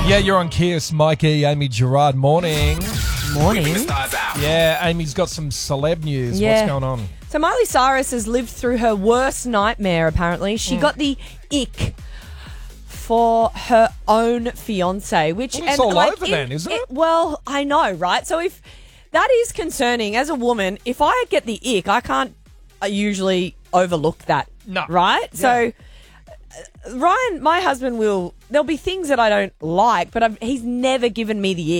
Yeah, you're on Kiss. Mikey, Amy Gerard, morning. Morning. Yeah, Amy's got some celeb news. Yeah. What's going on? So Miley Cyrus has lived through her worst nightmare, apparently. She got the ick for her own fiancé, which... Well, it's all over then, isn't it? Well, I know, right? So if that is concerning, as a woman, if I get the ick, I can't usually overlook that, No. right? Yeah. So... Ryan, my husband, there'll be things that I don't like, but he's never given me the